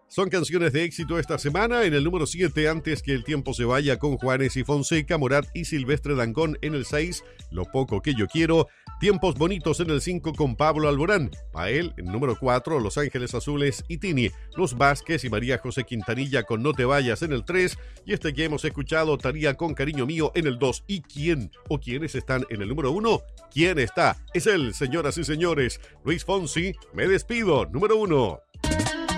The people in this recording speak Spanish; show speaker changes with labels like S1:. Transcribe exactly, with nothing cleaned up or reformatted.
S1: Son canciones de éxito esta semana. En el número siete, Antes que el tiempo se vaya, con Juanes y Fonseca, Morat y Silvestre Dangond. En el seis, Lo poco que yo quiero. Tiempos bonitos en el cinco, con Pablo Alborán. Pael en número cuatro, Los Ángeles Azules y Tini. Los Vázquez y María José Quintanilla con No te vayas en el tres. Y este que hemos escuchado, Thalía con Cariño mío en el dos. ¿Y quién o quiénes están en el número uno? ¿Quién está? Es él, señoras y señores. Luis Fonsi, Me despido, número uno.